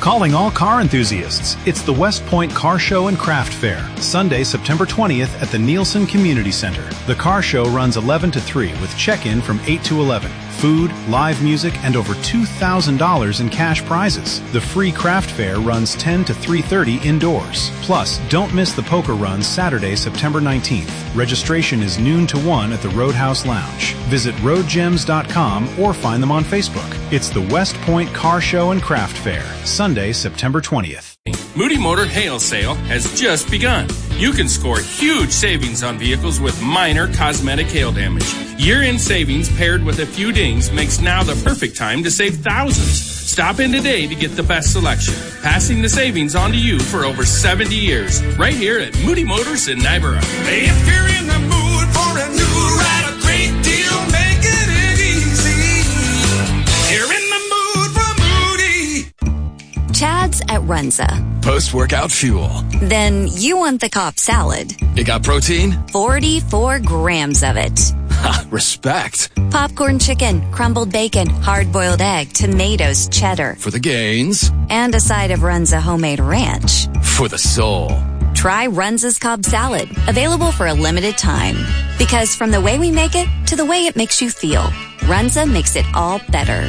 Calling all car enthusiasts. It's the West Point Car Show and Craft Fair, Sunday, September 20th at the Nielsen Community Center. The car show runs 11 to 3 with check-in from 8 to 11. Food, live music, and over $2,000 in cash prizes. The free craft fair runs 10 to 3:30 indoors. Plus, don't miss the poker run Saturday, September 19th. Registration is noon to 1 at the Roadhouse Lounge. Visit roadgems.com or find them on Facebook. It's the West Point Car Show and Craft Fair, Sunday, September 20th. Moody Motor Hail Sale has just begun. You can score huge savings on vehicles with minor cosmetic hail damage. Year-end savings paired with a few dings makes now the perfect time to save thousands. Stop in today to get the best selection. Passing the savings on to you for over 70 years. Right here at Moody Motors in Niobrara. Hey, if you're in the mood for a new ride, a great deal, making it easy. You're in the mood for Moody. Chad's at Runza. Post-workout fuel. Then you want the Cobb salad. It got protein? 44 grams of it. Ha, respect. Popcorn chicken, crumbled bacon, hard-boiled egg, tomatoes, cheddar. For the gains. And a side of Runza homemade ranch. For the soul. Try Runza's Cobb salad. Available for a limited time. Because from the way we make it to the way it makes you feel, Runza makes it all better.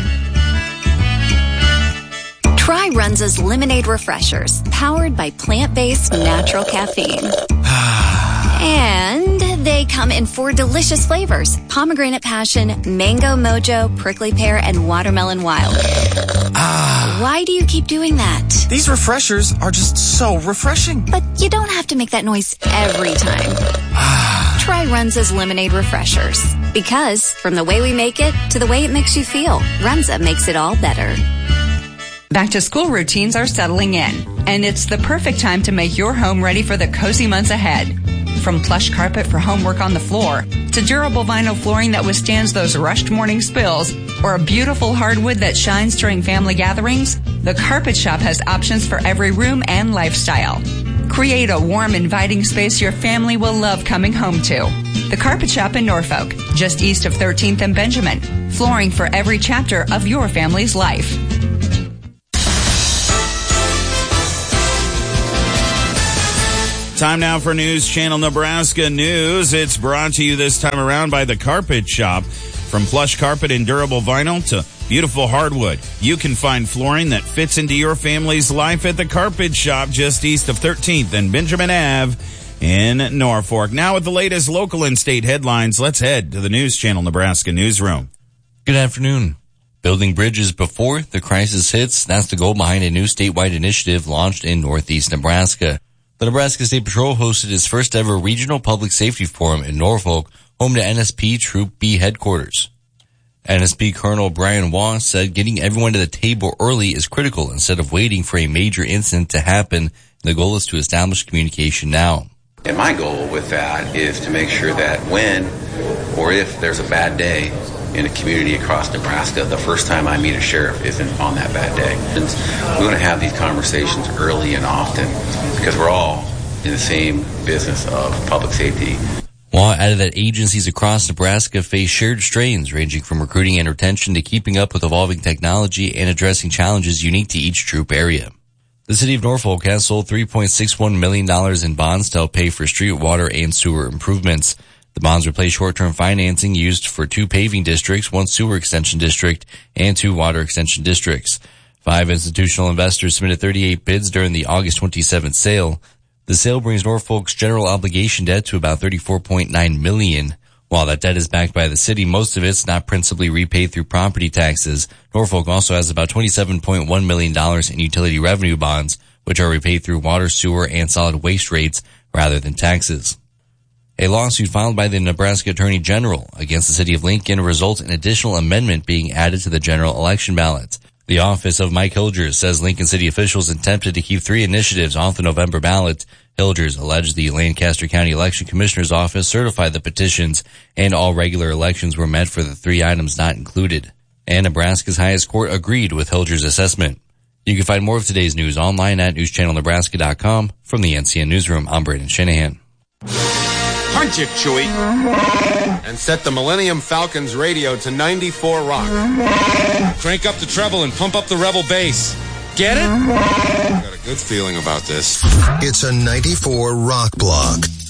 Try Runza's Lemonade Refreshers, powered by plant-based natural caffeine. And they come in 4 delicious flavors: pomegranate passion, mango mojo, prickly pear, and watermelon wild. Why do you keep doing that? These refreshers are just so refreshing. But you don't have to make that noise every time. Try Runza's Lemonade Refreshers. Because from the way we make it to the way it makes you feel, Runza makes it all better. Back to school routines are settling in, and it's the perfect time to make your home ready for the cozy months ahead. From plush carpet for homework on the floor, to durable vinyl flooring that withstands those rushed morning spills, or a beautiful hardwood that shines during family gatherings, the Carpet Shop has options for every room and lifestyle. Create a warm, inviting space your family will love coming home to. The Carpet Shop in Norfolk, just east of 13th and Benjamin. Flooring for every chapter of your family's life. Time now for News Channel Nebraska News. It's brought to you this time around by the Carpet Shop. From plush carpet and durable vinyl to beautiful hardwood, you can find flooring that fits into your family's life at the Carpet Shop just east of 13th and Benjamin Ave in Norfolk. Now with the latest local and state headlines, let's head to the News Channel Nebraska newsroom. Good afternoon. Building bridges before the crisis hits, that's the goal behind a new statewide initiative launched in northeast Nebraska. The Nebraska State Patrol hosted its first ever regional public safety forum in Norfolk, home to NSP Troop B headquarters. NSP Colonel Brian Waugh said getting everyone to the table early is critical instead of waiting for a major incident to happen. The goal is to establish communication now. And my goal with that is to make sure that when or if there's a bad day in a community across Nebraska, the first time I meet a sheriff isn't on that bad day. We want to have these conversations early and often because we're all in the same business of public safety. Waugh added that agencies across Nebraska face shared strains ranging from recruiting and retention to keeping up with evolving technology and addressing challenges unique to each troop area. The city of Norfolk has sold $3.61 million in bonds to help pay for street, water, and sewer improvements. The bonds replace short-term financing used for 2 paving districts, 1 sewer extension district, and 2 water extension districts. 5 institutional investors submitted 38 bids during the August 27th sale. The sale brings Norfolk's general obligation debt to about $34.9 million. While that debt is backed by the city, most of it's not principally repaid through property taxes. Norfolk also has about $27.1 million in utility revenue bonds, which are repaid through water, sewer, and solid waste rates rather than taxes. A lawsuit filed by the Nebraska Attorney General against the city of Lincoln results in an additional amendment being added to the general election ballot. The office of Mike Hilgers says Lincoln City officials attempted to keep 3 initiatives off the November ballot. Hilgers alleged the Lancaster County Election Commissioner's Office certified the petitions and all regular elections were met for the 3 items not included. And Nebraska's highest court agreed with Hilgers' assessment. You can find more of today's news online at newschannelnebraska.com. From the NCN Newsroom, I'm Brandon Shanahan. Punch it, Chewie. And set the Millennium Falcons radio to 94 Rock. Crank up the treble and pump up the Rebel bass. Get it? I got a good feeling about this. It's a 94 rock block.